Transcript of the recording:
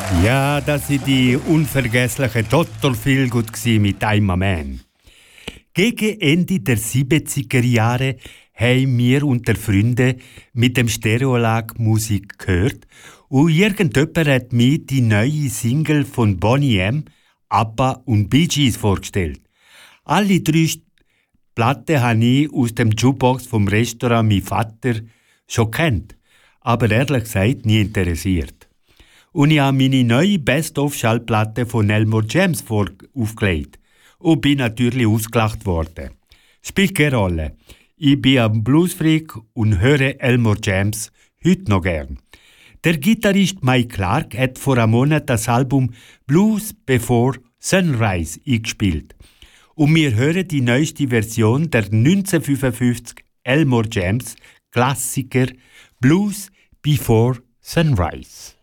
Ja, das war die unvergessliche Dr. Feelgood mit I'm a Man. Gegen Ende der 70er Jahre haben wir unter Freunden mit dem Stereolag Musik gehört und irgendjemand hat mir die neue Single von Boney M., ABBA und Bee Gees vorgestellt. Alle drei Platten habe ich aus dem Jukebox vom Restaurant mein Vater schon kennt, aber ehrlich gesagt nie interessiert. Und ich habe meine neue Best-of-Schallplatte von Elmore James aufgelegt und bin natürlich ausgelacht worden. Spielt keine Rolle. Ich bin ein Bluesfreak und höre Elmore James heute noch gern. Der Gitarrist Mike Clark hat vor einem Monat das Album Blues Before Sunrise eingespielt. Und wir hören die neueste Version der 1955 Elmore James Klassiker Blues Before Sunrise.